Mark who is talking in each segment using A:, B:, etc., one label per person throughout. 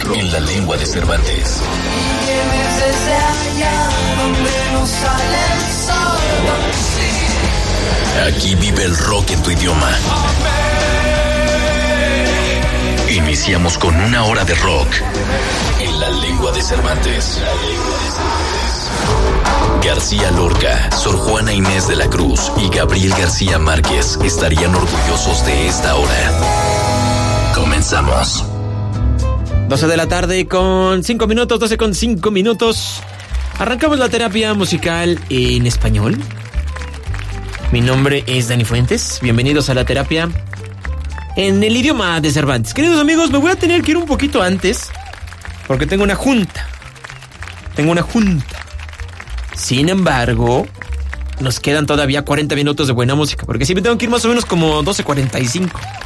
A: en la lengua de Cervantes.
B: Desde allá donde no sale el sol.
A: Aquí vive el rock en tu idioma. Iniciamos con una hora de rock en la lengua de Cervantes. García Lorca, Sor Juana Inés de la Cruz y Gabriel García Márquez estarían orgullosos de esta hora. Comenzamos.
C: 12 de la tarde con 5 minutos, 12 con 5 minutos. Arrancamos la terapia musical en español. Mi nombre es Dani Fuentes. Bienvenidos a la terapia en el idioma de Cervantes. Queridos amigos, me voy a tener que ir un poquito antes porque tengo una junta. Sin embargo, nos quedan todavía 40 minutos de buena música, porque sí me tengo que ir más o menos como 12:45.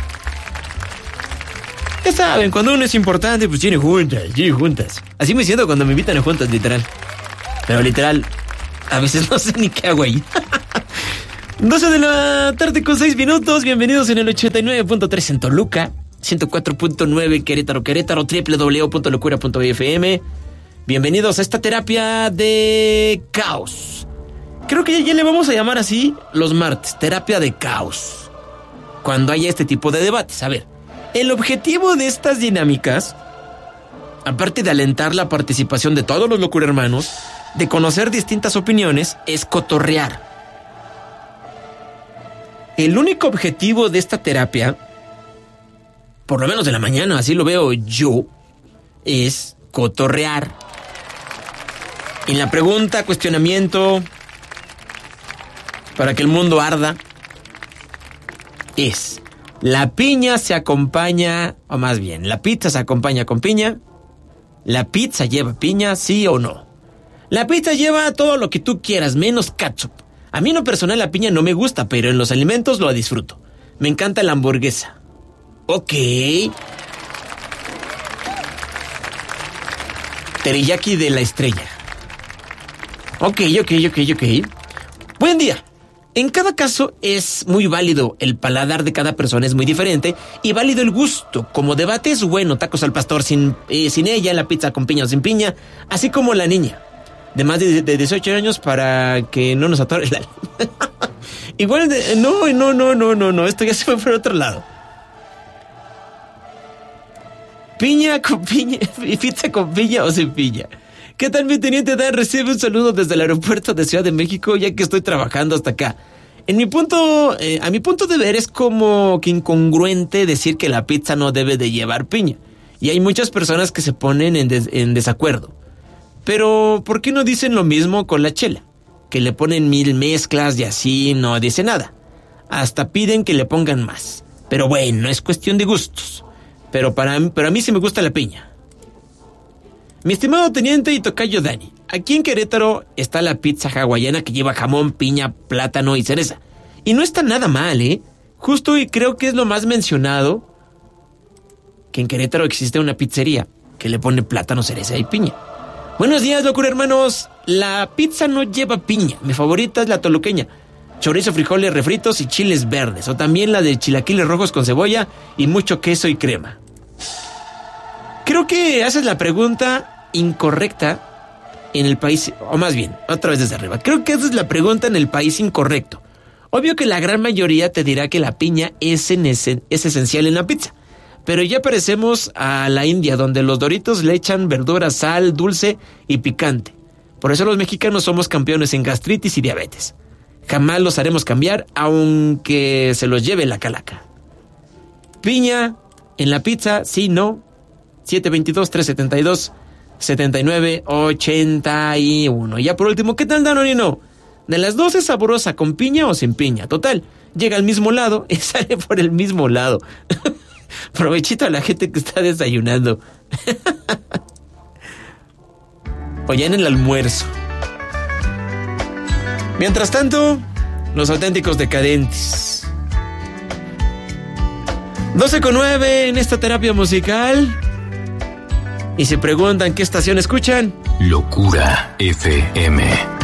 C: Ya saben, cuando uno es importante, pues tiene juntas. Así me siento cuando me invitan a juntas, literal. Pero literal, a veces no sé ni qué hago ahí. 12 de la tarde con 6 minutos. Bienvenidos en el 89.3 en Toluca, 104.9 Querétaro, www.locura.fm. Bienvenidos a esta terapia de caos. Creo que ya le vamos a llamar así los martes, terapia de caos. Cuando haya este tipo de debates. A ver, el objetivo de estas dinámicas, aparte de alentar la participación de todos los locurhermanos, de conocer distintas opiniones, es cotorrear. El único objetivo de esta terapia, por lo menos de la mañana, así lo veo yo, es cotorrear. En la pregunta, cuestionamiento, para que el mundo arda, es: ¿la piña se acompaña, o más bien, la pizza se acompaña con piña? ¿La pizza lleva piña, sí o no? La pizza lleva todo lo que tú quieras, menos ketchup. A mí en lo personal la piña no me gusta, pero en los alimentos lo disfruto. Me encanta la hamburguesa. Ok. Teriyaki de la estrella. Ok. Buen día. En cada caso es muy válido, el paladar de cada persona es muy diferente y válido el gusto. Como debate es bueno, tacos al pastor sin ella, la pizza con piña o sin piña, así como la niña de más de 18 años para que no nos atore la... Igual, no, esto ya se fue por otro lado. Piña con piña, pizza con piña o sin piña. ¿Qué tal, mi teniente Dan? Recibe un saludo desde el aeropuerto de Ciudad de México, ya que estoy trabajando hasta acá. A mi punto de ver es como que incongruente decir que la pizza no debe de llevar piña. Y hay muchas personas que se ponen en desacuerdo. Pero, ¿por qué no dicen lo mismo con la chela? Que le ponen 1000 mezclas y así no dice nada. Hasta piden que le pongan más. Pero bueno, es cuestión de gustos. Pero a mí sí me gusta la piña. Mi estimado teniente y tocayo Dani, aquí en Querétaro está la pizza hawaiana que lleva jamón, piña, plátano y cereza. Y no está nada mal, ¿eh? Justo, y creo que es lo más mencionado, que en Querétaro existe una pizzería que le pone plátano, cereza y piña. Buenos días, locura hermanos. La pizza no lleva piña. Mi favorita es la toluqueña. Chorizo, frijoles refritos y chiles verdes. O también la de chilaquiles rojos con cebolla y mucho queso y crema. Creo que haces la pregunta incorrecta en el país, o más bien, otra vez desde arriba. Creo que esa es la pregunta en el país incorrecto. Obvio que la gran mayoría te dirá que la piña es esencial en la pizza. Pero ya parecemos a la India, donde los Doritos le echan verduras, sal, dulce y picante. Por eso los mexicanos somos campeones en gastritis y diabetes. Jamás los haremos cambiar, aunque se los lleve la calaca. Piña en la pizza, sí, no. 722-372-7981. Ya por último, ¿qué tal, Danonino? ¿De las dos es sabrosa, con piña o sin piña? Total, llega al mismo lado y sale por el mismo lado. Provechito a la gente que está desayunando. O ya en el almuerzo. Mientras tanto, los auténticos decadentes. 12:09 en esta terapia musical. Y se preguntan qué estación escuchan.
A: Locura FM.